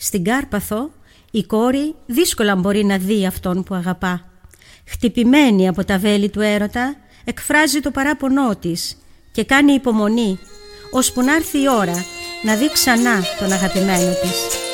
Στην Κάρπαθο η κόρη δύσκολα μπορεί να δει αυτόν που αγαπά. Χτυπημένη από τα βέλη του έρωτα, εκφράζει το παράπονό της και κάνει υπομονή, ώσπου να έρθει η ώρα να δει ξανά τον αγαπημένο της.